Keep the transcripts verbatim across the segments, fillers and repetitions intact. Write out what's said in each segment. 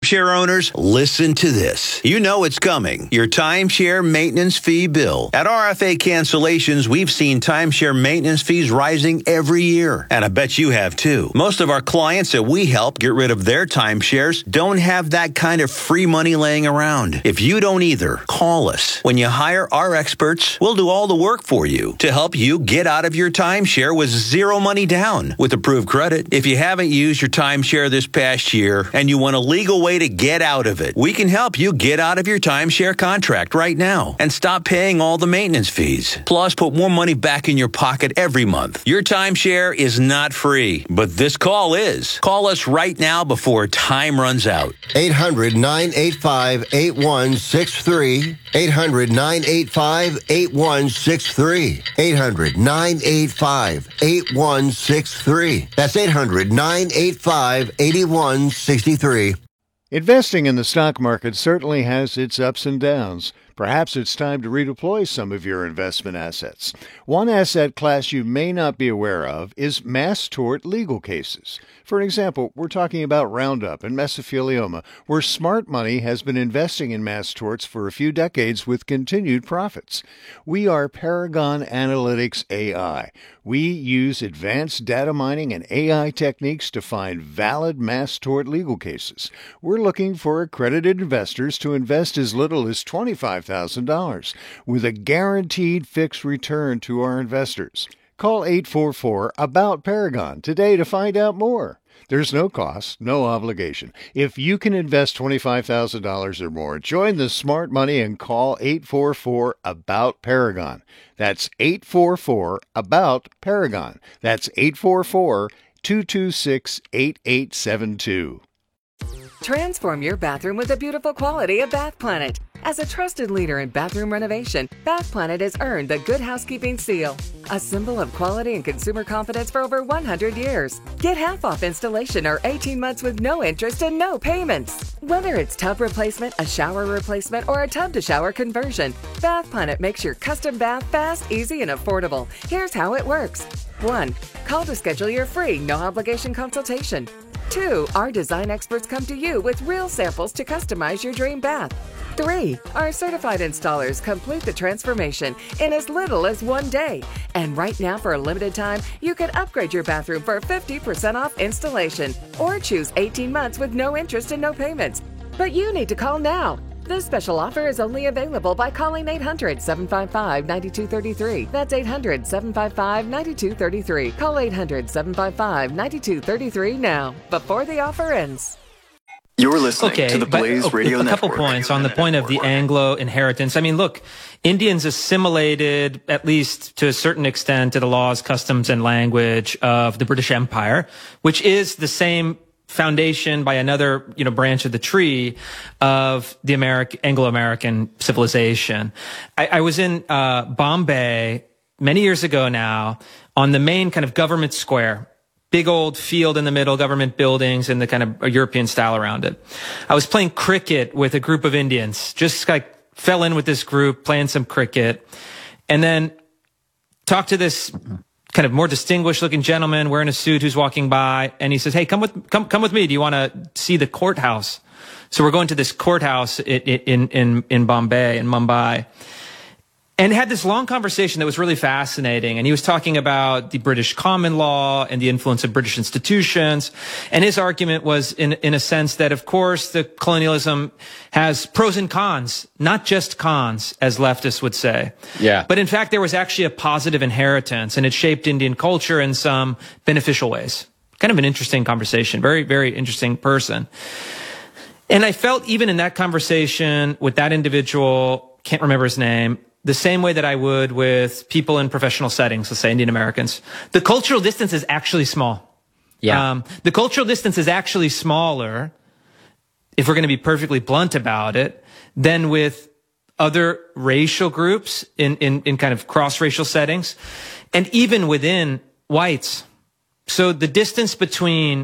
Timeshare owners, listen to this. You know it's coming. Your timeshare maintenance fee bill. At R F A Cancellations, we've seen timeshare maintenance fees rising every year. And I bet you have too. Most of our clients that we help get rid of their timeshares don't have that kind of free money laying around. If you don't either, call us. When you hire our experts, we'll do all the work for you to help you get out of your timeshare with zero money down with approved credit. If you haven't used your timeshare this past year and you want a legal way to get out of it, we can help you get out of your timeshare contract right now and stop paying all the maintenance fees. Plus, put more money back in your pocket every month. Your timeshare is not free, but this call is. Call us right now before time runs out. eight hundred, nine eight five, eight one six three. eight hundred, nine eight five, eight one six three. eight hundred, nine eight five, eight one six three. That's eight hundred, nine eight five, eight one six three. Investing in the stock market certainly has its ups and downs. Perhaps it's time to redeploy some of your investment assets. One asset class you may not be aware of is mass tort legal cases. For example, we're talking about Roundup and mesothelioma, where smart money has been investing in mass torts for a few decades with continued profits. We are Paragon Analytics A I. We use advanced data mining and A I techniques to find valid mass tort legal cases. We're looking for accredited investors to invest as little as twenty-five thousand dollars with a guaranteed fixed return to our investors. Call eight four four, ABOUT Paragon today to find out more. There's no cost, no obligation. If you can invest twenty-five thousand dollars or more, join the smart money and call eight four four, ABOUT Paragon. That's eight four four, ABOUT Paragon. That's eight four four, two two six, eight eight seven two. Transform your bathroom with the beautiful quality of Bath Planet. As a trusted leader in bathroom renovation, Bath Planet has earned the Good Housekeeping seal, a symbol of quality and consumer confidence for over one hundred years. Get half off installation or eighteen months with no interest and no payments. Whether it's tub replacement, a shower replacement, or a tub-to-shower conversion, Bath Planet makes your custom bath fast, easy, and affordable. Here's how it works. one. Call to schedule your free, no-obligation consultation. two. Our design experts come to you with real samples to customize your dream bath. three. Our certified installers complete the transformation in as little as one day. And right now, for a limited time, you can upgrade your bathroom for fifty percent off installation or choose eighteen months with no interest and no payments. But you need to call now. This special offer is only available by calling eight hundred, seven five five, nine two three three. That's eight hundred, seven five five, nine two three three. Call eight hundred, seven five five, nine two three three now, before the offer ends. You're listening okay, to the Blaze but, Radio a Network. couple points on the point of the Anglo inheritance. I mean, look, Indians assimilated, at least to a certain extent, to the laws, customs, and language of the British Empire, which is the same foundation by another, you know, branch of the tree of the American, Anglo-American civilization. I, I was in uh, Bombay many years ago now on the main kind of government square. Big old field in the middle, government buildings, and the kind of European style around it. I was playing cricket with a group of Indians. Just like fell in with this group, playing some cricket, and then talked to this kind of more distinguished looking gentleman wearing a suit who's walking by, and he says, "Hey, come with come come with me. Do you want to see the courthouse?" So we're going to this courthouse in in in, in Bombay, in Mumbai. And had this long conversation that was really fascinating. And he was talking about the British common law and the influence of British institutions. And his argument was in, in a sense that, of course, the colonialism has pros and cons, not just cons, as leftists would say. Yeah. But in fact, there was actually a positive inheritance, and it shaped Indian culture in some beneficial ways. Kind of an interesting conversation. Very, very interesting person. And I felt even in that conversation with that individual, can't remember his name, the same way that I would with people in professional settings, let's say Indian Americans. The cultural distance is actually small. Yeah. Um, the cultural distance is actually smaller, if we're going to be perfectly blunt about it, than with other racial groups in, in, in kind of cross-racial settings, and even within whites. So the distance between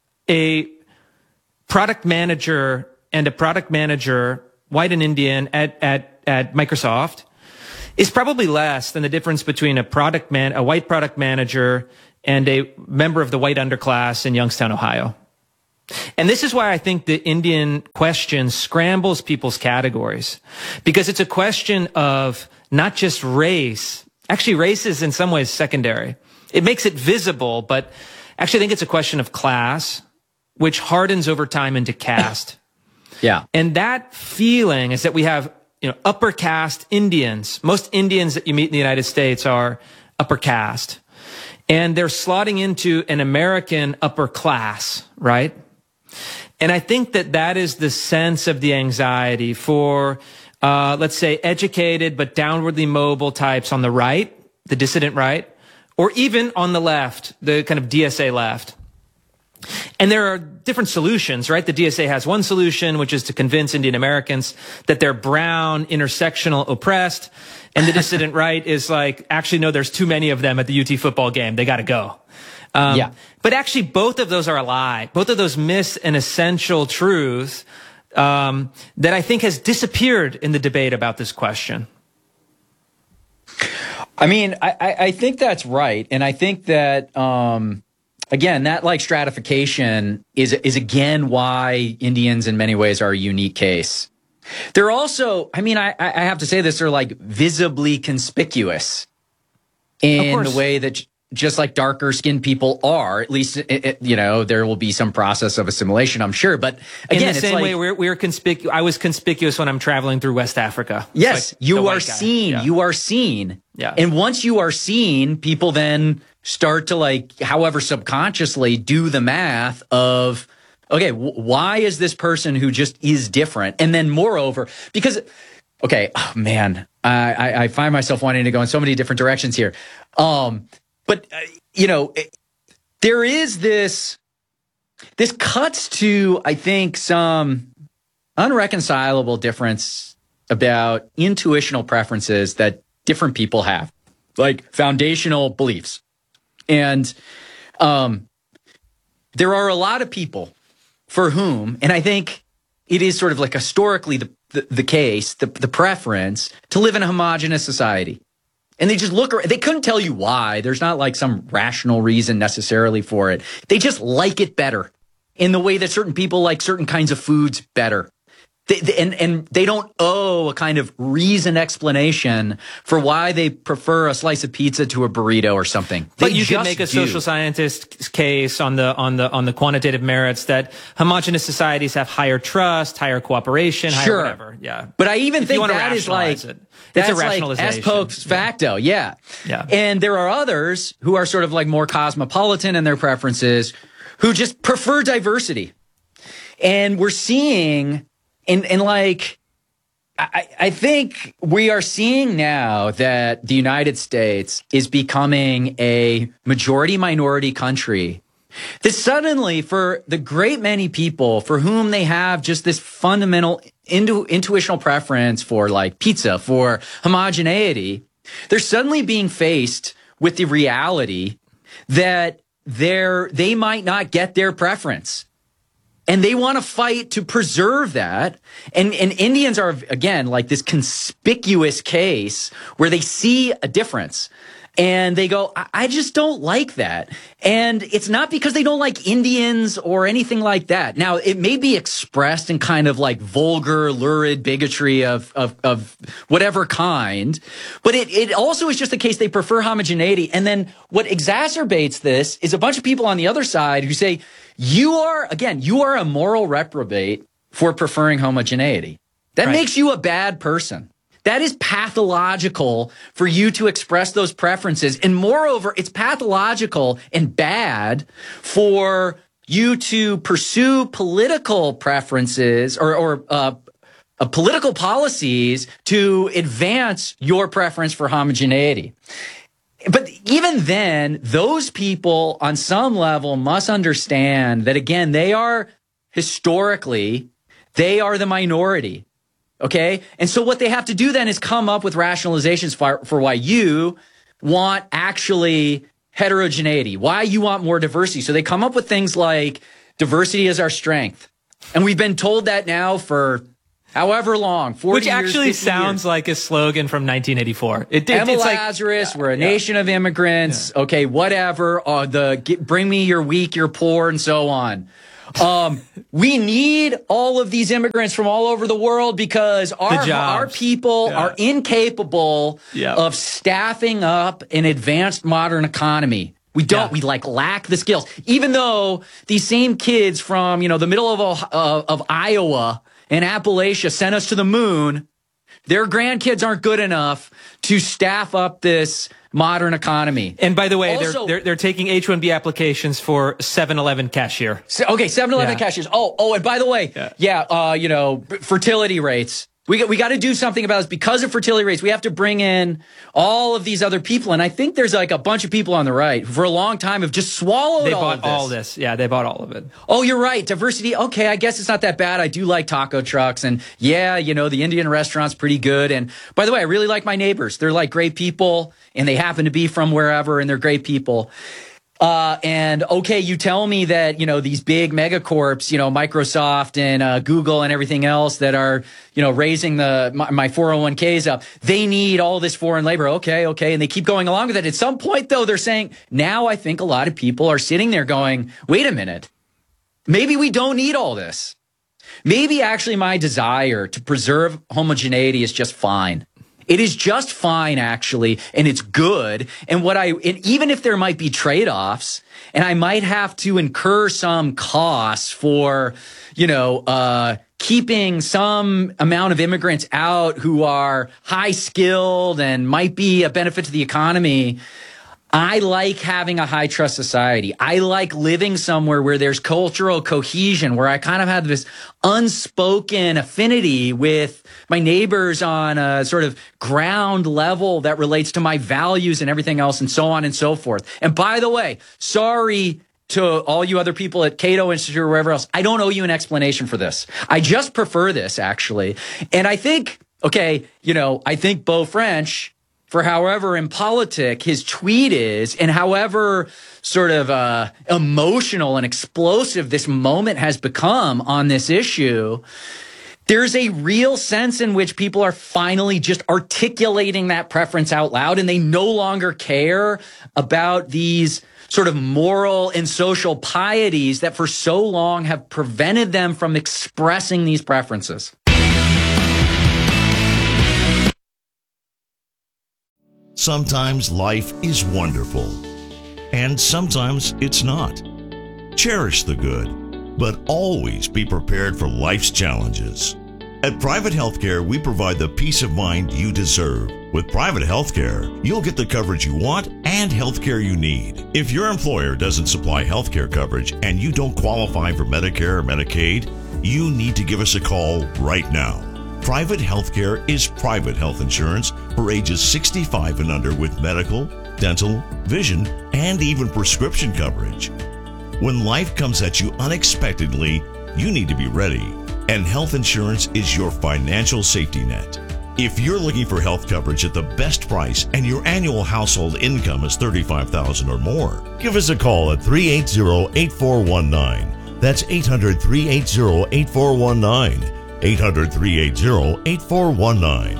a product manager and a product manager, white and Indian, at, at, at Microsoft, is probably less than the difference between a product man, a white product manager and a member of the white underclass in Youngstown, Ohio. And this is why I think the Indian question scrambles people's categories, because it's a question of not just race. Actually, race is in some ways secondary. It makes it visible, but actually I think it's a question of class, which hardens over time into caste. Yeah. And that feeling is that we have, you know, upper caste Indians. Most Indians that you meet in the United States are upper caste. And they're slotting into an American upper class, right? And I think that that is the sense of the anxiety for, uh, let's say, educated but downwardly mobile types on the right, the dissident right, or even on the left, the kind of D S A left. And there are different solutions, right? The D S A has one solution, which is to convince Indian Americans that they're brown, intersectional, oppressed. And the dissident right is like, actually, no, there's too many of them at the U T football game. They got to go. Um, yeah. But actually, both of those are a lie. Both of those miss an essential truth um, that I think has disappeared in the debate about this question. I mean, I, I think that's right. And I think that, um, again, that like stratification is, is again why Indians in many ways are a unique case. They're also, I mean, I, I have to say this, they're like visibly conspicuous in the way that just like darker skinned people are, at least, it, it, you know, there will be some process of assimilation, I'm sure. But again, in the it's same like, way, we're, we're conspicuous. I was conspicuous when I'm traveling through West Africa. Yes, like you are seen. Yeah. You are seen. Yeah. And once you are seen, people then start to like, however subconsciously, do the math of, okay, w- why is this person who just is different? And then moreover, because, okay, oh man, I, I, I find myself wanting to go in so many different directions here. Um, But, uh, you know, it, there is this, this cuts to, I think, some unreconcilable difference about intuitional preferences that different people have, like foundational beliefs. And um, there are a lot of people for whom, and I think it is sort of like historically the, the, the case, the, the preference to live in a homogenous society. And they just look around. They couldn't tell you why. There's not like some rational reason necessarily for it. They just like it better in the way that certain people like certain kinds of foods better. They, they, and, and they don't owe a kind of reasoned explanation for why they prefer a slice of pizza to a burrito or something. They but you could make a do. social scientist case on the on the on the quantitative merits that homogeneous societies have higher trust, higher cooperation, higher sure. whatever. Yeah. But I even if think that is like it. that's it's a like rationalization. as post facto, yeah. yeah. And there are others who are sort of like more cosmopolitan in their preferences, who just prefer diversity. And we're seeing. And, and like, I, I think we are seeing now that the United States is becoming a majority minority country. That suddenly, for the great many people for whom they have just this fundamental intu- intuitional preference for like pizza, for homogeneity, they're suddenly being faced with the reality that they're, they might not get their preference. And they want to fight to preserve that. And, and Indians are, again, like this conspicuous case where they see a difference. And they go, I, I just don't like that. And it's not because they don't like Indians or anything like that. Now, it may be expressed in kind of like vulgar, lurid bigotry of, of, of whatever kind. But it, it also is just the case they prefer homogeneity. And then what exacerbates this is a bunch of people on the other side who say, you are, again, you are a moral reprobate for preferring homogeneity. That right. makes you a bad person. That is pathological for you to express those preferences. And moreover, it's pathological and bad for you to pursue political preferences or, or uh, uh, political policies to advance your preference for homogeneity. But even then, those people on some level must understand that, again, they are historically, they are the minority. Okay. And so what they have to do then is come up with rationalizations for, for why you want actually heterogeneity, why you want more diversity. So they come up with things like diversity is our strength. And we've been told that now for however long, forty Which years, actually sounds years. like a slogan from nineteen eighty-four. It did. Emma it's Lazarus, like, we're a yeah, nation of immigrants. Yeah. Okay, whatever. Uh, the get, bring me your weak, your poor, and so on. Um, we need all of these immigrants from all over the world because our, our people yeah. are incapable yep. of staffing up an advanced modern economy. We don't, yeah. we like lack the skills, even though these same kids from, you know, the middle of, uh, of Iowa and Appalachia sent us to the moon. Their grandkids aren't good enough to staff up this modern economy. And by the way, also, they're, they're they're taking H one B applications for seven eleven cashier. So, okay, seven eleven yeah. cashiers. Oh, oh, and by the way, yeah, yeah uh, you know, fertility rates. We got, we got to do something about this because of fertility rates. We have to bring in all of these other people. And I think there's like a bunch of people on the right who for a long time have just swallowed they all bought of this. all this. Yeah, they bought all of it. Oh, you're right. Diversity. Okay, I guess it's not that bad. I do like taco trucks. And yeah, you know, the Indian restaurant's pretty good. And by the way, I really like my neighbors. They're like great people and they happen to be from wherever and they're great people. Uh, and okay, you tell me that, you know, these big megacorps, you know, Microsoft and uh, Google and everything else that are, you know, raising the my, my four oh one k's up, they need all this foreign labor. Okay, okay. And they keep going along with it. At some point, though, they're saying, now I think a lot of people are sitting there going, wait a minute, maybe we don't need all this. Maybe actually my desire to preserve homogeneity is just fine. It is just fine, actually, and it's good. And what I, and even if there might be trade-offs, and I might have to incur some costs for, you know, uh, keeping some amount of immigrants out who are high-skilled and might be a benefit to the economy, I like having a high trust society. I like living somewhere where there's cultural cohesion, where I kind of have this unspoken affinity with my neighbors on a sort of ground level that relates to my values and everything else and so on and so forth. And by the way, sorry to all you other people at Cato Institute or wherever else, I don't owe you an explanation for this. I just prefer this, actually. And I think, okay, you know, I think Beau French, for however impolitic his tweet is and however sort of uh, emotional and explosive this moment has become on this issue, there's a real sense in which people are finally just articulating that preference out loud, and they no longer care about these sort of moral and social pieties that for so long have prevented them from expressing these preferences. Sometimes life is wonderful, and sometimes it's not. Cherish the good, but always be prepared for life's challenges. At Private Healthcare, we provide the peace of mind you deserve. With Private Healthcare, you'll get the coverage you want and healthcare you need. If your employer doesn't supply healthcare coverage and you don't qualify for Medicare or Medicaid, you need to give us a call right now. Private Healthcare is private health insurance for ages sixty-five and under with medical, dental, vision, and even prescription coverage. When life comes at you unexpectedly, you need to be ready, and health insurance is your financial safety net. If you're looking for health coverage at the best price and your annual household income is thirty-five thousand dollars or more, give us a call at three eight zero, eight four one nine. That's eight hundred, three eight zero, eight four one nine. eight hundred, three eight zero, eight four one nine.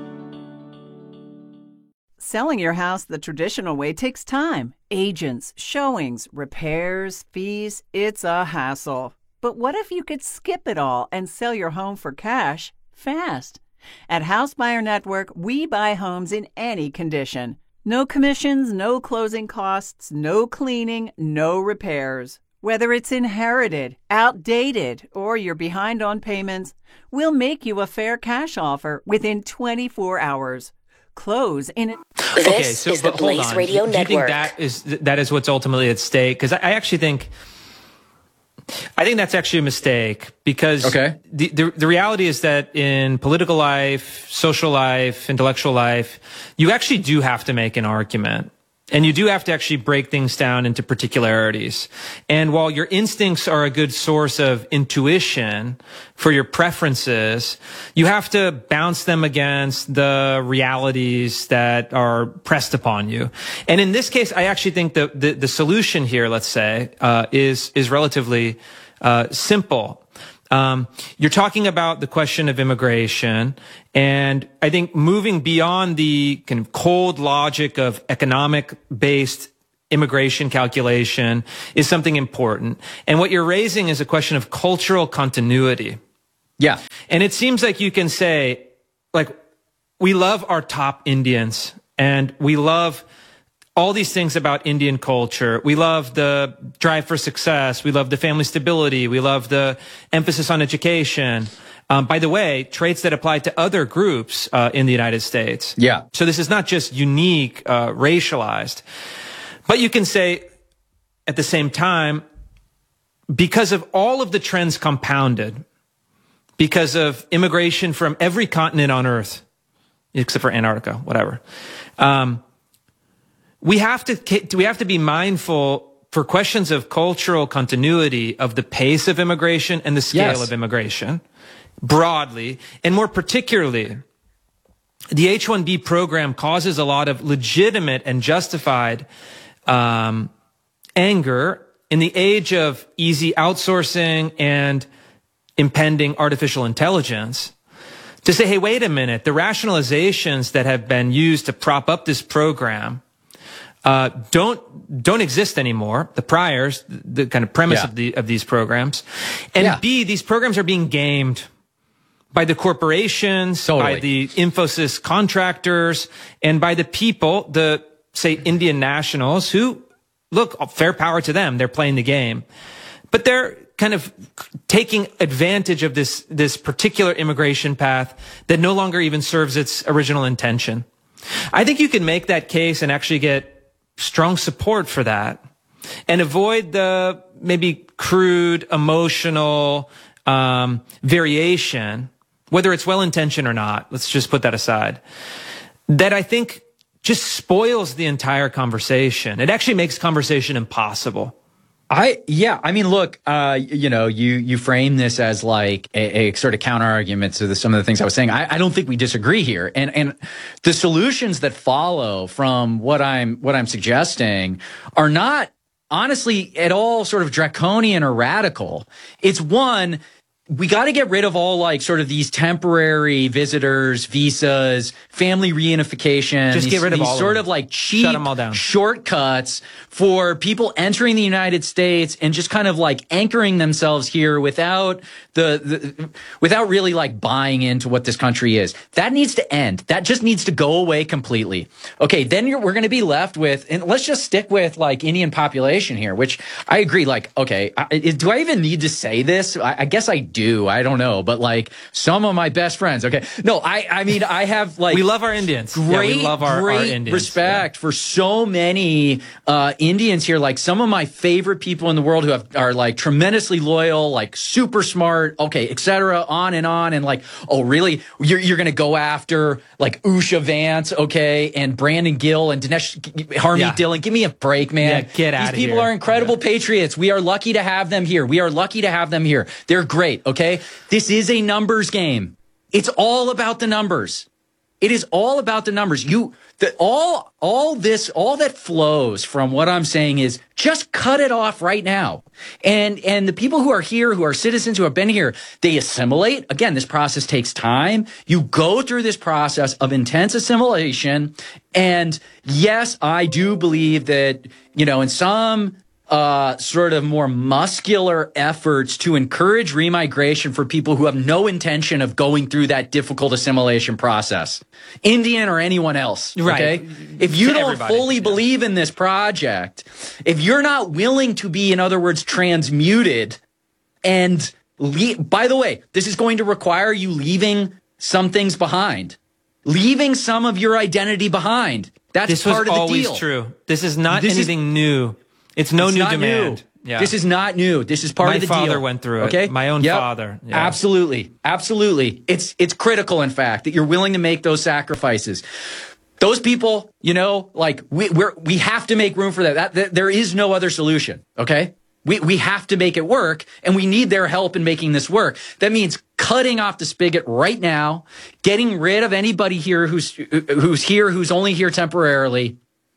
Selling your house the traditional way takes time. Agents, showings, repairs, fees. It's a hassle. But what if you could skip it all and sell your home for cash fast? At House Buyer Network, we buy homes in any condition. No commissions, no closing costs, no cleaning, no repairs. Whether it's inherited, outdated, or you're behind on payments, we'll make you a fair cash offer within twenty-four hours. Close in. This okay, so, is the Blaze Radio Do Network. you think that is that is what's ultimately at stake? Because I, I actually think, I think that's actually a mistake. Because okay. the, the the reality is that in political life, social life, intellectual life, you actually do have to make an argument. And you do have to actually break things down into particularities. And while your instincts are a good source of intuition for your preferences, you have to bounce them against the realities that are pressed upon you. And in this case, I actually think the the, the solution here, let's say, uh, is is relatively uh, simple. Um, you're talking about the question of immigration, and I think moving beyond the kind of cold logic of economic-based immigration calculation is something important. And what you're raising is a question of cultural continuity. Yeah. And it seems like you can say, like, we love our top Indians and we love all these things about Indian culture. We love the drive for success. We love the family stability. We love the emphasis on education. Um, by the way, traits that apply to other groups uh, in the United States. Yeah. So this is not just unique, uh, racialized. But you can say, at the same time, because of all of the trends compounded, because of immigration from every continent on Earth, except for Antarctica, whatever, um, we have to we have to be mindful for questions of cultural continuity of the pace of immigration and the scale Yes. of immigration, broadly, and more particularly, the H one B program causes a lot of legitimate and justified um, anger in the age of easy outsourcing and impending artificial intelligence. To say, hey, wait a minute, the rationalizations that have been used to prop up this program uh, don't don't exist anymore. The priors, the kind of premise Yeah. of the of these programs, and Yeah. B, these programs are being gamed by the corporations, Totally. by the Infosys contractors, and by the people, the say Indian nationals who look, fair power to them, they're playing the game, but they're kind of taking advantage of this this particular immigration path that no longer even serves its original intention. I think you can make that case and actually get strong support for that and avoid the maybe crude emotional um, variation, whether it's well-intentioned or not. Let's just put that aside. That I think just spoils the entire conversation. It actually makes conversation impossible. I, yeah, I mean, look, uh, you know, you, you frame this as like a, a sort of counter argument to the, some of the things I was saying. I, I don't think we disagree here. And, and the solutions that follow from what I'm, what I'm suggesting are not honestly at all sort of draconian or radical. It's one, we got to get rid of all like sort of these temporary visitors, visas, family reunification. Just these, get rid of these all of sort them. of like cheap Shut 'em all down. shortcuts for people entering the United States and just kind of like anchoring themselves here without the, the without really like buying into what this country is. That needs to end. That just needs to go away completely. Okay, then you're, we're going to be left with, and let's just stick with like Indian population here, which I agree. Like, okay, I, do I even need to say this? I, I guess I do. I don't know, but like some of my best friends. Okay, no, I I mean I have like We love our Indians. great, Yeah, we love our, great our Indians. respect for so many uh, Indians here. Like some of my favorite people in the world who have, are like tremendously loyal, like super smart, okay, et cetera, on and on. And like, oh, really? You're, you're going to go after like Usha Vance, okay, and Brandon Gill and Dinesh Harmeet Yeah. Dillon. Give me a break, man. Yeah, get outta These people here. are incredible patriots. We are lucky to have them here. We are lucky to have them here. They're great, okay? This is a numbers game. It's all about the numbers. It is all about the numbers. You, the, all, all this, all that flows from what I'm saying is just cut it off right now. And, and the people who are here, who are citizens who have been here, they assimilate. Again, this process takes time. You go through this process of intense assimilation. And yes, I do believe that, you know, in some Uh, sort of more muscular efforts to encourage remigration for people who have no intention of going through that difficult assimilation process, Indian or anyone else. Right. Okay? If you To don't everybody, fully yeah. believe in this project, if you're not willing to be, in other words, transmuted and le- by the way, this is going to require you leaving some things behind, leaving some of your identity behind. That's This was part of the always deal. true. This is not This is- anything new. It's no It's new not demand. new. Yeah. This is not new. This is part My of the deal. father went through it. Okay, My own Yep. father. Yeah. Absolutely, absolutely. It's it's critical, in fact, that you're willing to make those sacrifices. Those people, you know, like we we're, we have to make room for that. That, that. There is no other solution. Okay, we we have to make it work, and we need their help in making this work. That means cutting off the spigot right now, getting rid of anybody here who's who's here who's only here temporarily.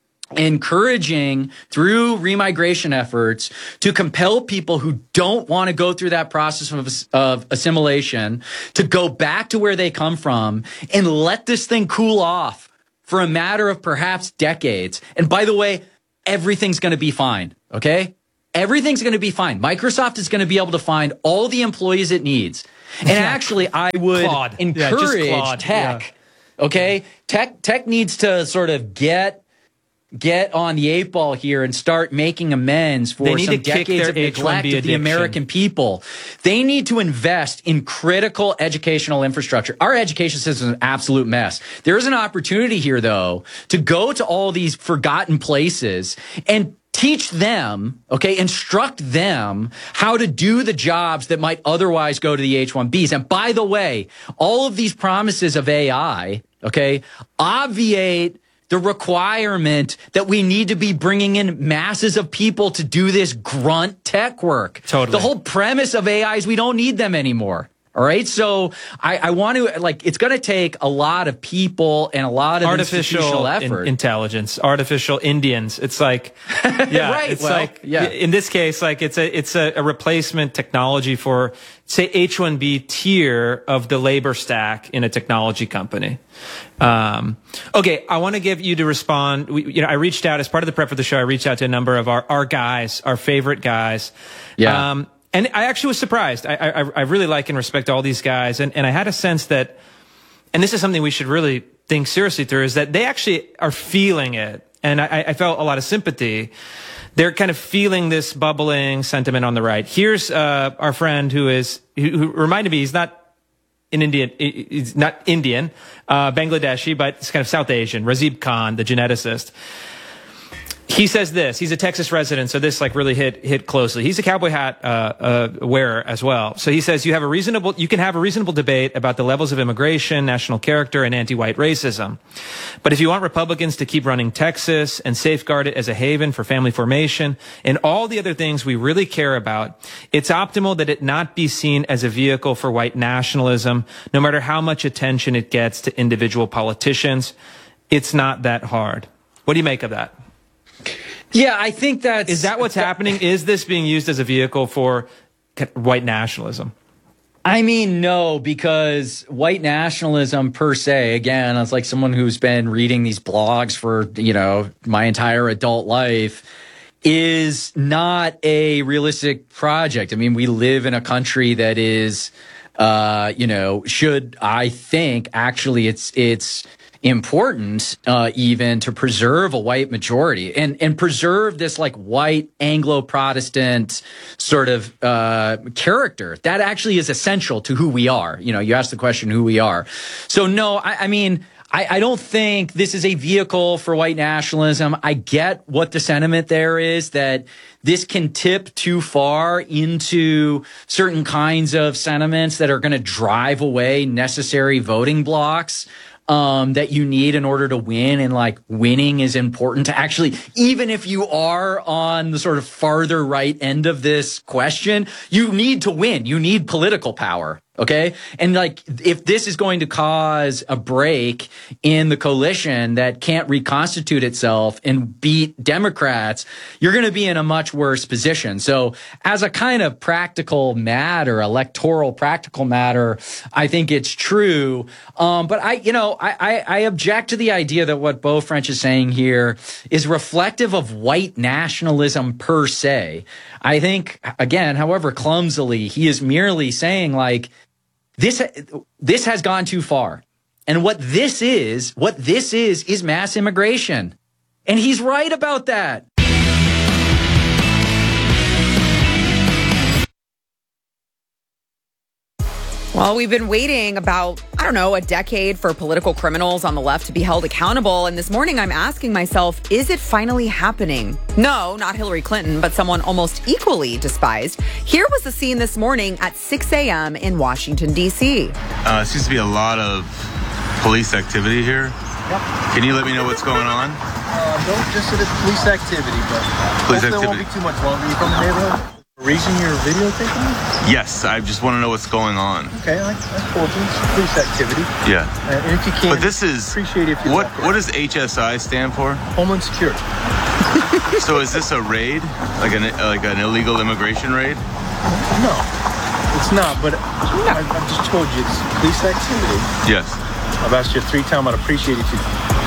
Encouraging through remigration efforts to compel people who don't want to go through that process of, of assimilation to go back to where they come from and let this thing cool off for a matter of perhaps decades. And by the way, everything's going to be fine. Okay. Everything's going to be fine. Microsoft is going to be able to find all the employees it needs. And yeah. actually, I would Claude. encourage yeah, tech. Yeah. Okay. Tech, tech needs to sort of get, get on the eight ball here and start making amends for some decades of neglect of the American people. They need to invest in critical educational infrastructure. Our education system is an absolute mess. There is an opportunity here, though, to go to all these forgotten places and teach them, okay, instruct them how to do the jobs that might otherwise go to the H one Bs. And by the way, all of these promises of A I, okay, obviate the requirement that we need to be bringing in masses of people to do this grunt tech work. Totally. The whole premise of A I is we don't need them anymore. All right. So I, I want to, like, it's going to take a lot of people and a lot of artificial effort. In, intelligence, artificial Indians. It's like, yeah, right. it's well, like, yeah. in this case, like it's a, it's a, a replacement technology for, say, H one B tier of the labor stack in a technology company. Um, okay. I want to give you to respond. We, you know, I reached out as part of the prep for the show. I reached out to a number of our, our guys, our favorite guys. Yeah. Um, And I actually was surprised. I, I, I really like and respect all these guys. And, and I had a sense that, and this is something we should really think seriously through, is that they actually are feeling it. And I, I felt a lot of sympathy. They're kind of feeling this bubbling sentiment on the right. Here's uh, our friend who is, who, who reminded me, he's not an Indian, he's not Indian, uh, Bangladeshi, but it's kind of South Asian, Razib Khan, the geneticist. He says this. He's a Texas resident, so this like really hit hit closely. He's a cowboy hat uh, uh, wearer as well. So he says you have a reasonable, you can have a reasonable debate about the levels of immigration, national character, and anti-white racism. But if you want Republicans to keep running Texas and safeguard it as a haven for family formation and all the other things we really care about, it's optimal that it not be seen as a vehicle for white nationalism, no matter how much attention it gets to individual politicians. It's not that hard. What do you make of that? Yeah, I think that's... Is that what's happening? Is this being used as a vehicle for white nationalism? I mean, no, because white nationalism per se, again, as like someone who's been reading these blogs for, you know, my entire adult life, is not a realistic project. I mean, we live in a country that is, uh, you know, should, I think, actually it's, it's, important uh even to preserve a white majority and and preserve this like white Anglo-Protestant sort of uh character that actually is essential to who we are. You know, you asked the question who we are. So no, I, I mean I, I don't think this is a vehicle for white nationalism. I get what the sentiment there is, that this can tip too far into certain kinds of sentiments that are going to drive away necessary voting blocks Um, that you need in order to win. And like winning is important to actually, even if you are on the sort of farther right end of this question, you need to win. You need political power. Okay. And like, if this is going to cause a break in the coalition that can't reconstitute itself and beat Democrats, you're going to be in a much worse position. So as a kind of practical matter, electoral practical matter, I think it's true. Um, but I, you know, I, I, I object to the idea that what Beau French is saying here is reflective of white nationalism per se. I think, again, however clumsily, he is merely saying like, This, this has gone too far. And what this is, what this is, is mass immigration. And he's right about that. Well, we've been waiting about, I don't know, a decade for political criminals on the left to be held accountable. And this morning I'm asking myself, is it finally happening? No, not Hillary Clinton, but someone almost equally despised. Here was the scene this morning at six a.m. in Washington, D C. Uh, seems to be a lot of police activity here. Yep. Can you let me know what's going on? Uh, don't just say it's police activity, but police activity. Won't be too much longer. You from the neighborhood? Reason you're videotaping me? Yes, I just want to know what's going on. Okay, I, I told you it's police activity. Yeah. Uh, and if you can, but this is appreciate it if you what walk what does H S I stand for? Homeland Security. So is this a raid, like an like an illegal immigration raid? No, it's not. But I, I just told you it's police activity. Yes. I've asked you three times. I'd appreciate it if you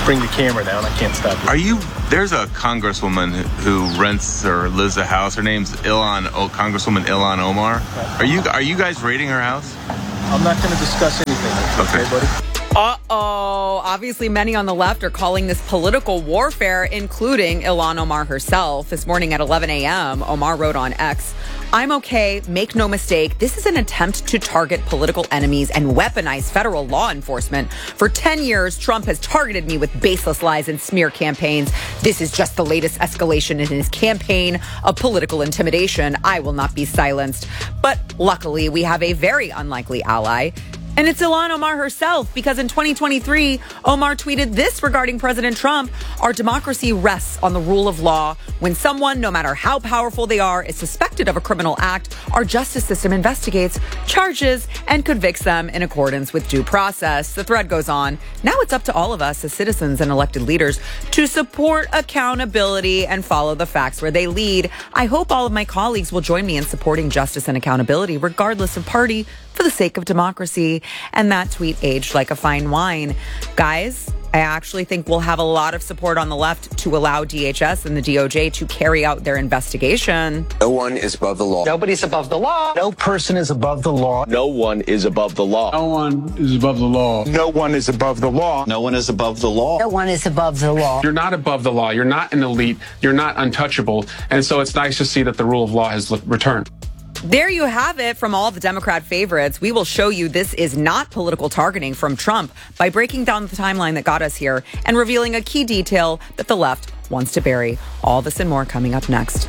bring the camera down. I can't stop you. Are you, there's a congresswoman who rents or lives a house. Her name's Ilhan, oh, Congresswoman Ilhan Omar. Are you, are you guys raiding her house? I'm not going to discuss anything. Okay, okay buddy? Uh-oh. Obviously, many on the left are calling this political warfare, including Ilhan Omar herself. This morning at eleven a.m., Omar wrote on X, "I'm okay. Make no mistake. This is an attempt to target political enemies and weaponize federal law enforcement. For ten years, Trump has targeted me with baseless lies and smear campaigns. This is just the latest escalation in his campaign of political intimidation. I will not be silenced." But luckily, we have a very unlikely ally. And it's Ilhan Omar herself, because in twenty twenty-three, Omar tweeted this regarding President Trump: "Our democracy rests on the rule of law. When someone, no matter how powerful they are, is suspected of a criminal act, our justice system investigates, charges, and convicts them in accordance with due process." The thread goes on. Now it's up to all of us as citizens and elected leaders to support accountability and follow the facts where they lead. I hope all of my colleagues will join me in supporting justice and accountability, regardless of party, for the sake of democracy. And that tweet aged like a fine wine. Guys, I actually think we'll have a lot of support on the left to allow D H S and the D O J to carry out their investigation. No one is above the law. Nobody's above the law. No person is above the law. No one is above the law. No one is above the law. No one is above the law. No one is above the law. No one is above the law. You're not above the law. You're not an elite. You're not untouchable. And so it's nice to see that the rule of law has returned. There you have it from all the Democrat favorites. We will show you this is not political targeting from Trump by breaking down the timeline that got us here and revealing a key detail that the left wants to bury. All this and more coming up next.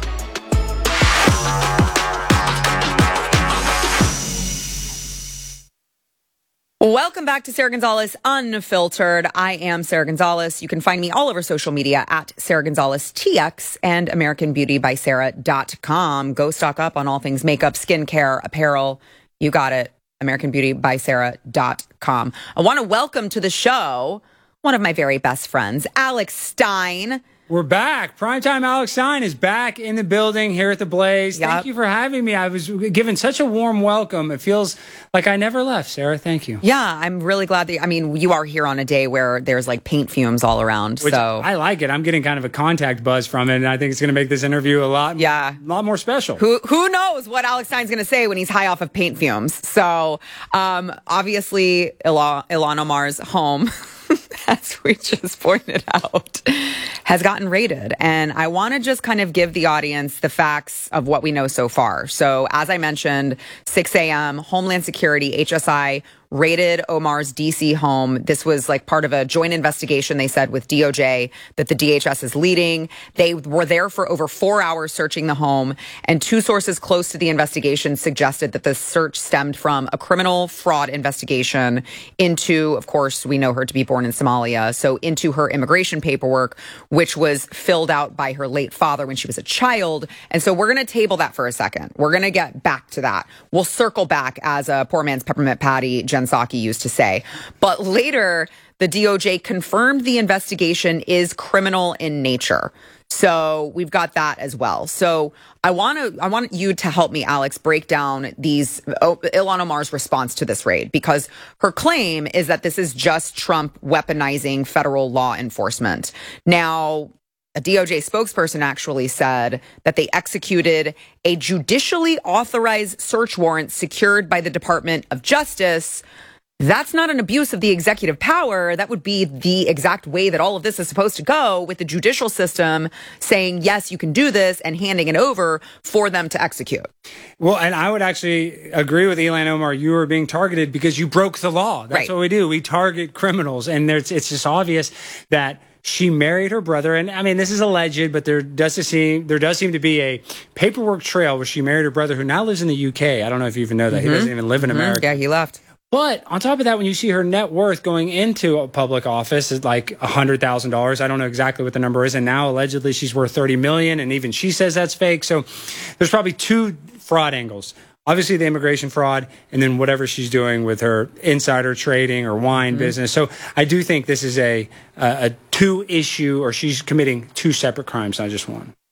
Welcome back to Sarah Gonzalez Unfiltered. I am Sarah Gonzalez. You can find me all over social media at Sarah Gonzalez T X and American Beauty by Sarah dot com. Go stock up on all things makeup, skincare, apparel. You got it. American Beauty by Sarah dot com. I want to welcome to the show one of my very best friends, Alex Stein. We're back. Primetime Alex Stein is back in the building here at the Blaze. Yep. Thank you for having me. I was given such a warm welcome. It feels like I never left, Sarah. Thank you. Yeah, I'm really glad that, I mean, you are here on a day where there's like paint fumes all around. Which so I like it. I'm getting kind of a contact buzz from it, and I think it's going to make this interview a lot, yeah. a lot more special. Who who knows what Alex Stein's going to say when he's high off of paint fumes. So um, obviously, Ilhan, Ilhan Omar's home, as we just pointed out, has gotten raided. And I want to just kind of give the audience the facts of what we know so far. So as I mentioned, six a.m., Homeland Security, H S I, raided Omar's D C home. This was like part of a joint investigation, they said, with D O J that the D H S is leading. They were there for over four hours searching the home, and two sources close to the investigation suggested that the search stemmed from a criminal fraud investigation into, of course, we know her to be born in Somalia, so into her immigration paperwork, which was filled out by her late father when she was a child. And so we're going to table that for a second. We're going to get back to that. We'll circle back, as a poor man's peppermint patty, Jen Psaki used to say. But later, the D O J confirmed the investigation is criminal in nature. So we've got that as well. So I want to, I want you to help me, Alex, break down these oh, Ilhan Omar's response to this raid, because her claim is that this is just Trump weaponizing federal law enforcement. Now, a D O J spokesperson actually said that they executed a judicially authorized search warrant secured by the Department of Justice. That's not an abuse of the executive power. That would be the exact way that all of this is supposed to go, with the judicial system saying, yes, you can do this, and handing it over for them to execute. Well, and I would actually agree with Ilhan Omar. You are being targeted because you broke the law. That's right. What we do. We target criminals. And there's, it's just obvious that she married her brother. And I mean, this is alleged, but there does seem there does seem to be a paperwork trail where she married her brother, who now lives in the U K. I don't know if you even know that. Mm-hmm. He doesn't even live in mm-hmm. America. Yeah, he left. But on top of that, when you see her net worth going into a public office is like one hundred thousand dollars. I don't know exactly what the number is. And now allegedly she's worth thirty million dollars. And even she says that's fake. So there's probably two fraud angles. Obviously, the immigration fraud, and then whatever she's doing with her insider trading or wine mm-hmm. business. So I do think this is a, a, a two issue, or she's committing two separate crimes, not just one.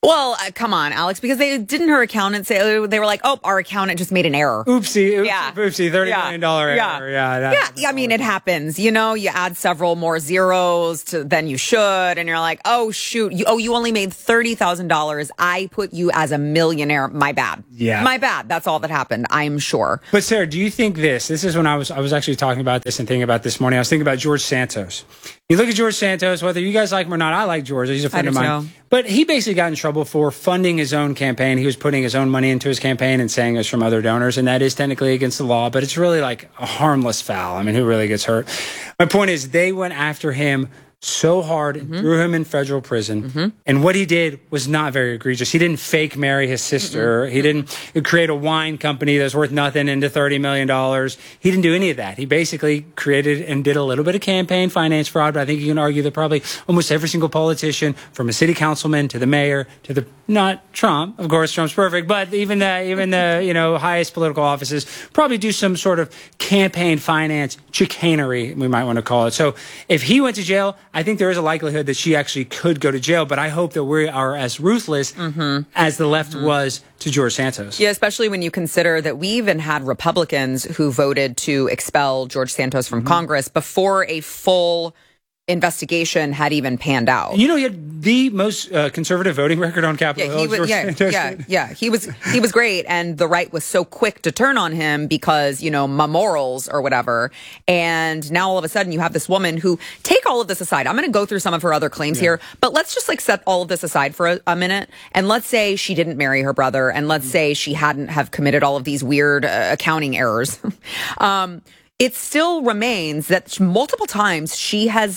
Well, uh, come on, Alex, because they didn't her accountant say, they were like, oh, our accountant just made an error. Oopsie, oopsie, yeah. oopsie, thirty yeah. million dollars yeah. error. Yeah, yeah, that, yeah. I mean, it happens. You know, you add several more zeros to than you should, and you're like, oh, shoot. You, oh, you only made thirty thousand dollars. I put you as a millionaire. My bad. Yeah. My bad. That's all that happened, I'm sure. But, Sarah, do you think this? This is when I was I was actually talking about this and thinking about this morning. I was thinking about George Santos. You look at George Santos, whether you guys like him or not, I like George. He's a friend of mine. Too. But he basically got in trouble for funding his own campaign. He was putting his own money into his campaign and saying it was from other donors, and that is technically against the law, but it's really like a harmless foul. I mean, who really gets hurt? My point is they went after him so hard and mm-hmm. threw him in federal prison. Mm-hmm. And what he did was not very egregious. He didn't fake marry his sister. Mm-hmm. He didn't create a wine company that's worth nothing into thirty million dollars. He didn't do any of that. He basically created and did a little bit of campaign finance fraud, but I think you can argue that probably almost every single politician, from a city councilman to the mayor to the, not Trump, of course, Trump's perfect, but even the, even the, you know, highest political offices probably do some sort of campaign finance chicanery, we might want to call it. So if he went to jail, I think there is a likelihood that she actually could go to jail, but I hope that we are as ruthless mm-hmm. as the left mm-hmm. was to George Santos. Yeah, especially when you consider that we even had Republicans who voted to expel George Santos from mm-hmm. Congress before a full investigation had even panned out. You know, he had the most uh, conservative voting record on Capitol yeah, he Hill. was, yeah, yeah, yeah, he was he was great, and the right was so quick to turn on him because, you know, my morals or whatever. And now all of a sudden you have this woman who, take all of this aside. I'm going to go through some of her other claims yeah. here, but let's just like set all of this aside for a, a minute. And let's say she didn't marry her brother, and let's say she hadn't have committed all of these weird uh, accounting errors. um, it still remains that multiple times she has,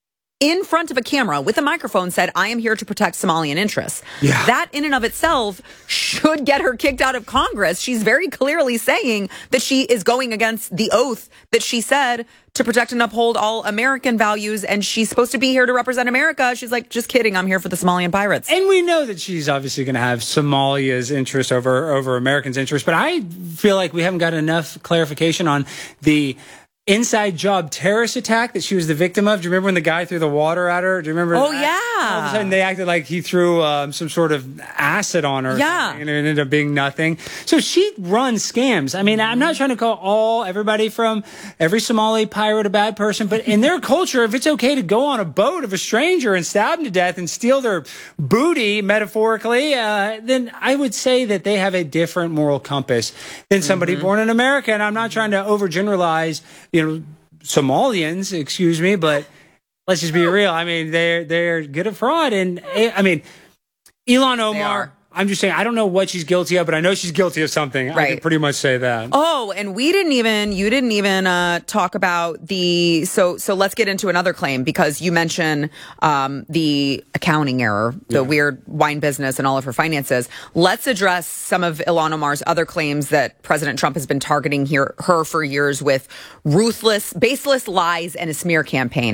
in front of a camera with a microphone, said, I am here to protect Somalian interests. Yeah. That in and of itself should get her kicked out of Congress. She's very clearly saying that she is going against the oath that she said to protect and uphold all American values, and she's supposed to be here to represent America. She's like, just kidding, I'm here for the Somalian pirates. And we know that she's obviously going to have Somalia's interest over, over Americans' interest, but I feel like we haven't got enough clarification on the inside job terrorist attack that she was the victim of. Do you remember when the guy threw the water at her? Do you remember Oh, that? yeah. All of a sudden they acted like he threw um, some sort of acid on her. Yeah. And it ended up being nothing. So she runs scams. I mean, I'm not trying to call all, everybody from every Somali pirate a bad person, but in their culture, if it's okay to go on a boat of a stranger and stab them to death and steal their booty, metaphorically, uh, then I would say that they have a different moral compass than somebody mm-hmm. born in America. And I'm not trying to overgeneralize, you know, Somalians, excuse me, but let's just be real. I mean, they're they're good at fraud, and I mean, Ilhan Omar. I'm just saying, I don't know what she's guilty of, but I know she's guilty of something. Right. I can pretty much say that. Oh, and we didn't even, you didn't even uh, talk about the, so so let's get into another claim, because you mentioned um, the accounting error, the yeah. weird wine business and all of her finances. Let's address some of Ilhan Omar's other claims that President Trump has been targeting here, her for years with ruthless, baseless lies and a smear campaign.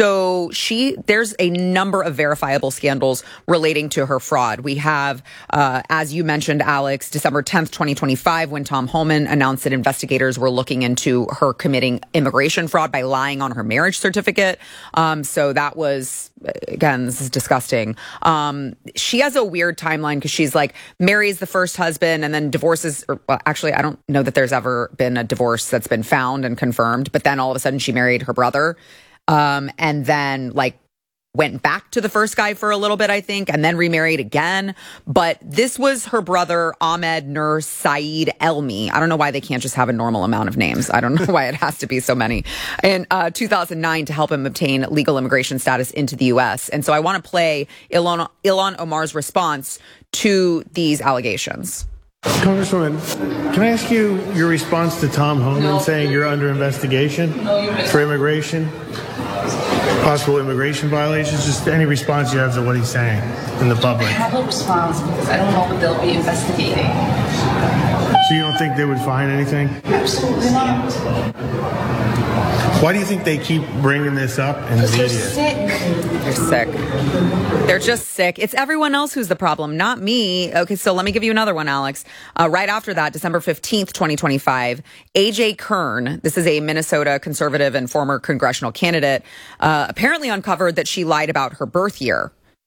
So she, there's a number of verifiable scandals relating to her fraud. We have, Uh, as you mentioned, Alex, December tenth, twenty twenty-five, when Tom Homan announced that investigators were looking into her committing immigration fraud by lying on her marriage certificate. Um, so that was, again, this is disgusting. Um, she has a weird timeline because she's like marries the first husband and then divorces. Or, well, actually, I don't know that there's ever been a divorce that's been found and confirmed. But then all of a sudden she married her brother. Um, and then like, went back to the first guy for a little bit, I think, and then remarried again. But this was her brother, Ahmed Nur Saeed Elmi. I don't know why they can't just have a normal amount of names. I don't know why it has to be so many. In uh, two thousand nine, to help him obtain legal immigration status into the U S. And so I want to play Ilhan, Ilhan Omar's response to these allegations. Congresswoman, can I ask you your response to Tom Homan no. saying you're under investigation no, for immigration, possible immigration violations? Just any response you have to what he's saying in the public. I have a response because I don't know what they'll be investigating. So you don't think they would find anything? Absolutely not. Why do you think they keep bringing this up in the media? They're sick. They're sick. They're just sick. It's everyone else who's the problem, not me. Okay, so let me give you another one, Alex. Uh, right after that, December fifteenth, twenty twenty-five, A J Kern, this is a Minnesota conservative and former congressional candidate, uh, apparently uncovered that she lied about her birth year.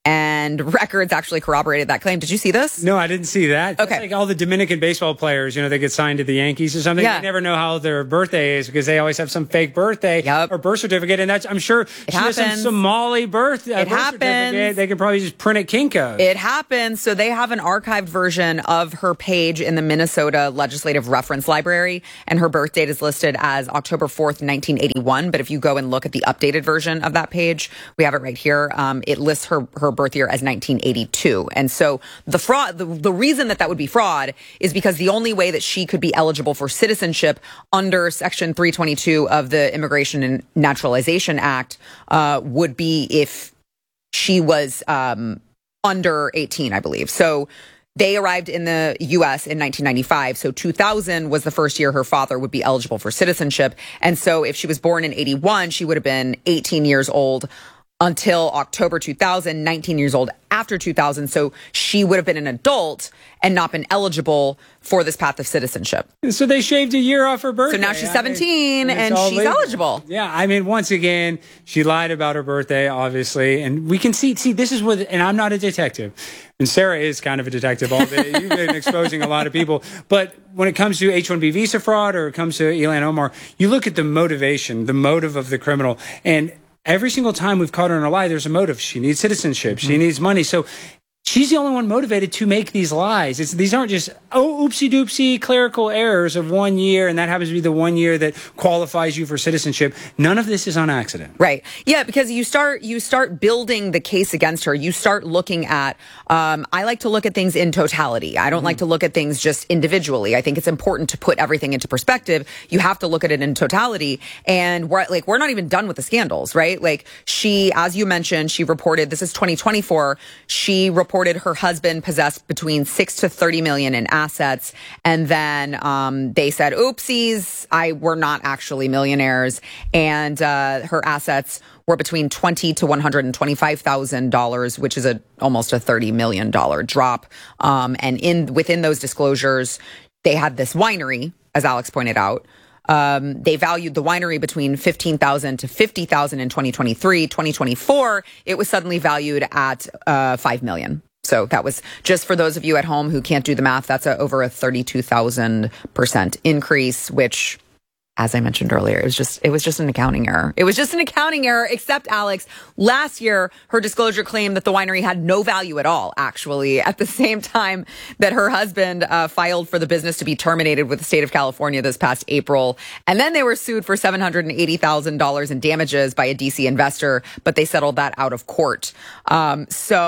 And records actually corroborated that claim. Did you see this? No, I didn't see that. Okay. It's like all the Dominican baseball players, you know, they get signed to the Yankees or something. Yeah. They never know how their birthday is because they always have some fake birthday yep. or birth certificate. And that's, I'm sure, it she has some Somali birth, uh, it birth happens. certificate. They can probably just print it Kinko. It happens. So they have an archived version of her page in the Minnesota Legislative Reference Library, and her birth date is listed as October fourth, nineteen eighty-one. But if you go and look at the updated version of that page, we have it right here. Um, it lists her, her birth year as nineteen eighty-two. And so the fraud, the, the reason that that would be fraud is because the only way that she could be eligible for citizenship under Section three twenty-two of the Immigration and Naturalization Act uh, would be if she was um, under eighteen, I believe. So they arrived in the U S in nineteen ninety-five. So two thousand was the first year her father would be eligible for citizenship. And so if she was born in eighty-one, she would have been eighteen years old until October two thousand, nineteen years old after two thousand. So she would have been an adult and not been eligible for this path of citizenship. So they shaved a year off her birthday. So now she's seventeen I mean, and she's legal. eligible. Yeah, I mean, once again, she lied about her birthday, obviously. And we can see, see, this is what, and I'm not a detective. And Sarah is kind of a detective all day. You've been exposing a lot of people. But when it comes to H one B visa fraud or it comes to Ilhan Omar, you look at the motivation, the motive of the criminal. And every single time we've caught her in a lie, there's a motive. She needs citizenship. She needs money. So she's the only one motivated to make these lies. It's, these aren't just, oh, oopsie doopsie clerical errors of one year, and that happens to be the one year that qualifies you for citizenship. None of this is on accident. Right. Yeah, because you start you start building the case against her. You start looking at, um, I like to look at things in totality. I don't mm-hmm. like to look at things just individually. I think it's important to put everything into perspective. You have to look at it in totality. And we're like, we're not even done with the scandals, right? Like she, as you mentioned, she reported, this is twenty twenty-four, she reported Reported her husband possessed between six to thirty million in assets, and then um, they said, "Oopsies, I we're not actually millionaires," and uh, her assets were between twenty to one hundred and twenty-five thousand dollars, which is a almost a thirty million dollar drop. Um, and in within those disclosures, they had this winery, as Alex pointed out. Um, they valued the winery between fifteen thousand to fifty thousand in twenty twenty-three. twenty twenty-four, it was suddenly valued at uh, five million. So that was, just for those of you at home who can't do the math, that's a, over a thirty-two thousand percent increase, which, as I mentioned earlier, it was just it was just an accounting error. It was just an accounting error, except, Alex, last year, her disclosure claimed that the winery had no value at all, actually, at the same time that her husband uh, filed for the business to be terminated with the state of California this past April. And then they were sued for seven hundred eighty thousand dollars in damages by a D C investor, but they settled that out of court. Um,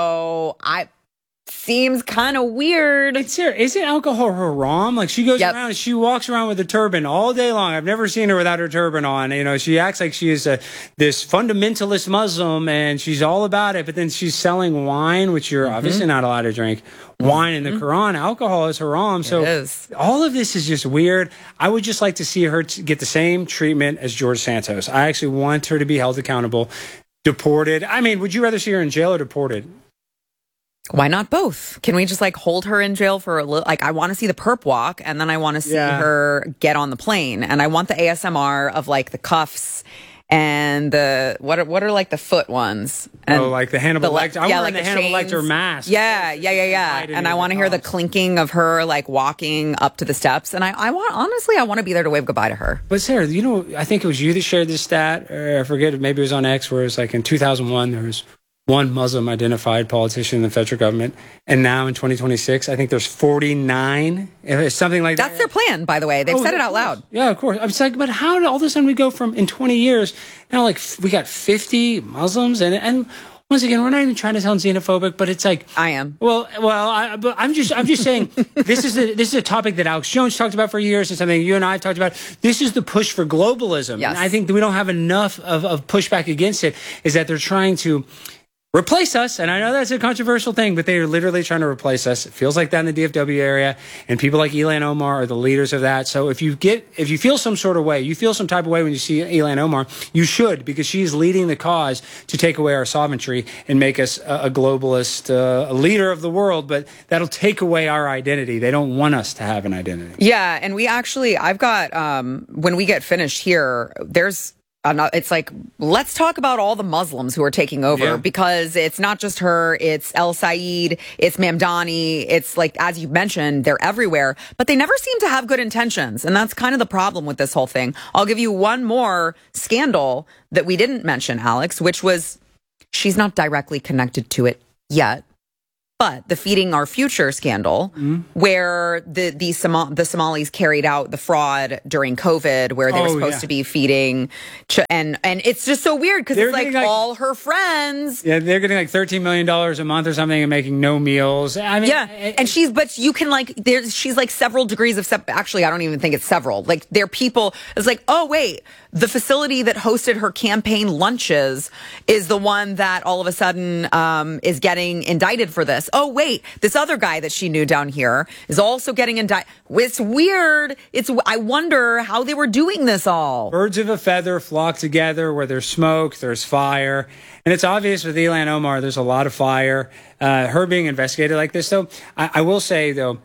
so I... Seems kind of weird. It's here. Isn't alcohol haram? Like she goes yep. around and she walks around with a turban all day long. I've never seen her without her turban on. You know, she acts like she is a, this fundamentalist Muslim and she's all about it. But then she's selling wine, which you're mm-hmm. obviously not allowed to drink. Wine in the mm-hmm. Quran, alcohol is haram. So it is. All of this is just weird. I would just like to see her t- get the same treatment as George Santos. I actually want her to be held accountable, deported. I mean, would you rather see her in jail or deported? Why not both? Can we just like hold her in jail for a little? Like, I want to see the perp walk, and then I want to see yeah. her get on the plane, and I want the A S M R of like the cuffs and the what are what are like the foot ones? And oh, like the Hannibal the, Lecter. I'm yeah, wearing like the, the Hannibal chains. Lecter mask. Yeah, yeah, yeah, yeah. And I want to hear the clinking of her like walking up to the steps. And I, I want honestly, I want to be there to wave goodbye to her. But Sarah, you know, I think it was you that shared this stat, or I forget, maybe it was on X, where it was like in two thousand one there was one Muslim identified politician in the federal government. And now in twenty twenty-six, I think there's forty-nine, something like That's that. That's their plan, by the way. They've oh, said it out loud. Yeah, of course. I'm like, but how did all of a sudden we go from, in twenty years, now like we got fifty Muslims? And, and once again, we're not even trying to sound xenophobic, but it's like, I am. Well, well, I, but I'm just, I'm just saying, this is a, this is a topic that Alex Jones talked about for years, and something you and I have talked about. This is the push for globalism. Yes. And I think that we don't have enough of, of pushback against it, is that they're trying to replace us. And I know that's a controversial thing, but they are literally trying to replace us. It feels like that in the D F W area, and people like Ilhan Omar are the leaders of that. So if you get, if you feel some sort of way, you feel some type of way when you see Ilhan Omar, you should, because she's leading the cause to take away our sovereignty and make us a, a globalist, uh, a leader of the world. But that'll take away our identity. They don't want us to have an identity. Yeah. And we actually, I've got, um, when we get finished here, there's it's like, let's talk about all the Muslims who are taking over Yeah. because it's not just her, it's El Said, it's Mamdani, it's like, as you mentioned, they're everywhere, but they never seem to have good intentions. And that's kind of the problem with this whole thing. I'll give you one more scandal that we didn't mention, Alex, which was she's not directly connected to it yet. But the Feeding Our Future scandal, mm-hmm. where the the, Som- the Somalis carried out the fraud during COVID, where they oh, were supposed yeah. to be feeding, ch- and and it's just so weird because it's like, like all her friends. Yeah, they're getting like thirteen million dollars a month or something and making no meals. I mean, yeah, it, and she's but you can like there's she's like several degrees of sep- actually I don't even think it's several. Like they're people. It's like oh wait. The facility that hosted her campaign lunches is the one that all of a sudden um, is getting indicted for this. Oh, wait, this other guy that she knew down here is also getting indicted. It's weird. It's. I wonder how they were doing this all. Birds of a feather flock together. Where there's smoke, there's fire. And it's obvious with Ilhan Omar, there's a lot of fire. Uh, her being investigated like this, though, I, I will say, though,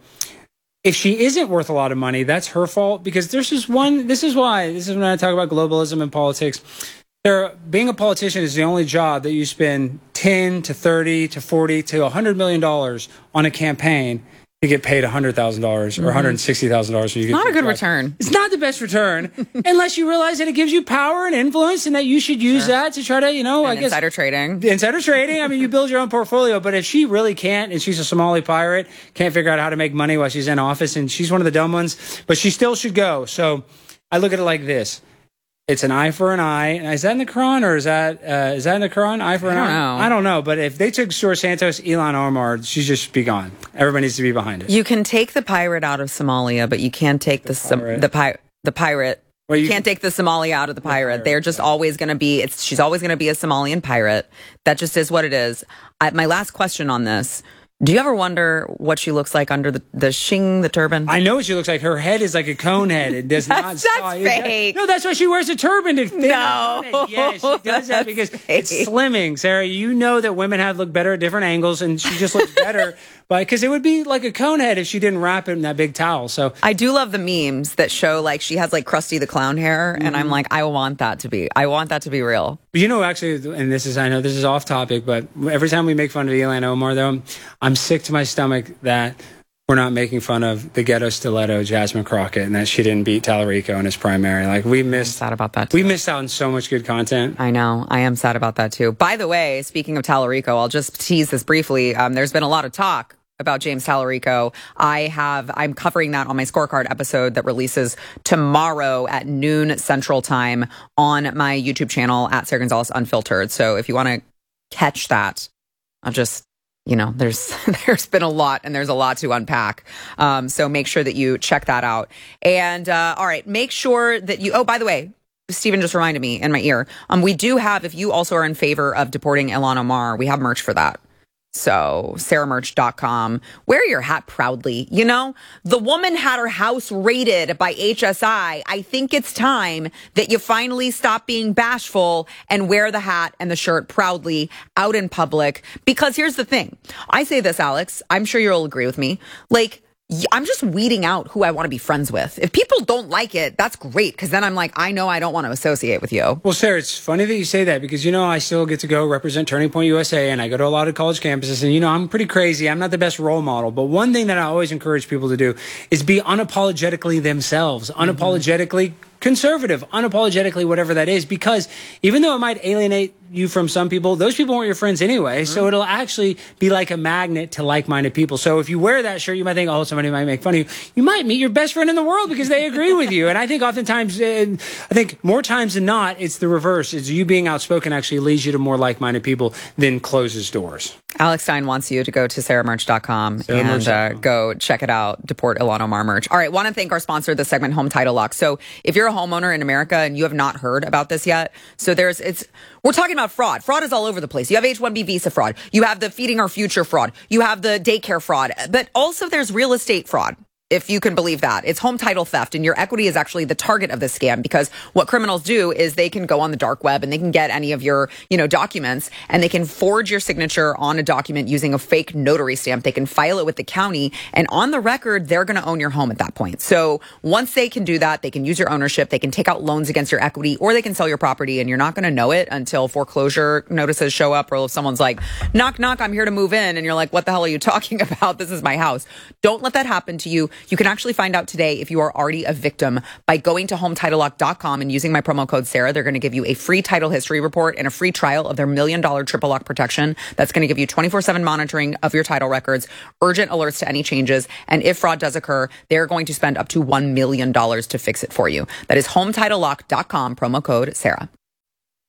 if she isn't worth a lot of money, that's her fault because there's just one. This is why. This is when I talk about globalism and politics. There, being a politician is the only job that you spend ten to thirty to forty to one hundred million dollars on a campaign to get paid one hundred thousand dollars or one hundred sixty thousand dollars. It's not a good return. It's not the best return unless you realize that it gives you power and influence and that you should use sure. that to try to, you know, and I guess. Insider trading. Insider trading. I mean, you build your own portfolio. But if she really can't, and she's a Somali pirate, can't figure out how to make money while she's in office, and she's one of the dumb ones, but she still should go. So I look at it like this. It's an eye for an eye. Is that in the Quran or is that uh, is that in the Quran? Eye for an I don't eye? know. I don't know. But if they took George Santos, Ilhan Omar, she just be gone. Everybody needs to be behind it. You can take the pirate out of Somalia, but you can't take the the pirate. the, pi- the pirate. Well, you, you can't take the Somali out of the pirate. The pirate They're just yeah. always going to be. It's she's always going to be a Somalian pirate. That just is what it is. I, my last question on this. Do you ever wonder what she looks like under the, the shing, the turban? I know what she looks like. Her head is like a cone head. It does not. that's that's fake. No, that's why she wears a turban. To no. Yeah, she does that because fake. It's slimming. Sarah, you know that women have look better at different angles, and she just looks better. But because it would be like a cone head if she didn't wrap it in that big towel. So I do love the memes that show like she has like Krusty the Clown hair, mm-hmm. and I'm like, I want that to be. I want that to be real. But you know, actually, and this is I know this is off topic, but every time we make fun of Ilhan Omar, though, I'm sick to my stomach that we're not making fun of the ghetto stiletto Jasmine Crockett and that she didn't beat Tallarico in his primary. Like we missed I'm sad about that too. We missed out on so much good content. I know. I am sad about that too. By the way, speaking of Tallarico, I'll just tease this briefly. Um, there's been a lot of talk about James Tallarico. I have, I'm covering that on my scorecard episode that releases tomorrow at noon Central Time on my YouTube channel at Sarah Gonzalez Unfiltered. So if you want to catch that, I'll just, you know, there's there's been a lot and there's a lot to unpack. Um, so make sure that you check that out. And uh, all right, make sure that you, oh, by the way, Stephen just reminded me in my ear, um, we do have, if you also are in favor of deporting Ilhan Omar, we have merch for that. So sarah merch dot com. Wear your hat proudly. You know, the woman had her house raided by H S I. I think it's time that you finally stop being bashful and wear the hat and the shirt proudly out in public. Because here's the thing. I say this, Alex. I'm sure you'll agree with me. Like, I'm just weeding out who I want to be friends with. If people don't like it, that's great. Because then I'm like, I know I don't want to associate with you. Well, Sarah, it's funny that you say that because, you know, I still get to go represent Turning Point U S A and I go to a lot of college campuses. And, you know, I'm pretty crazy. I'm not the best role model. But one thing that I always encourage people to do is be unapologetically themselves, mm-hmm. unapologetically conservative, unapologetically, whatever that is, because even though it might alienate you from some people, those people weren't your friends anyway. Mm-hmm. So it'll actually be like a magnet to like-minded people. So if you wear that shirt, you might think, oh, somebody might make fun of you. You might meet your best friend in the world because they agree with you. And I think oftentimes, and I think more times than not, it's the reverse. It's you being outspoken actually leads you to more like-minded people than closes doors. Alex Stein wants you to go to sarah merch dot com and uh, go check it out. Deport Ilhan Omar merch. All right. Want to thank our sponsor of this segment, Home Title Lock. So if you're a homeowner in America and you have not heard about this yet, so there's, it's, we're talking about fraud. Fraud is all over the place. You have H one B visa fraud. You have the Feeding Our Future fraud. You have the daycare fraud, but also there's real estate fraud. if you can believe that. It's home title theft, and your equity is actually the target of this scam, because what criminals do is they can go on the dark web and they can get any of your, you know, documents, and they can forge your signature on a document using a fake notary stamp. They can file it with the county, and on the record, they're going to own your home at that point. So once they can do that, they can use your ownership, they can take out loans against your equity, or they can sell your property, and you're not going to know it until foreclosure notices show up, or if someone's like, knock, knock, I'm here to move in, and you're like, what the hell are you talking about? This is my house. Don't let that happen to you. You can actually find out today if you are already a victim by going to home title lock dot com and using my promo code Sarah. They're going to give you a free title history report and a free trial of their million dollar triple lock protection. That's going to give you twenty-four seven monitoring of your title records, urgent alerts to any changes. And if fraud does occur, they're going to spend up to one million dollars to fix it for you. That is home title lock dot com, promo code Sarah.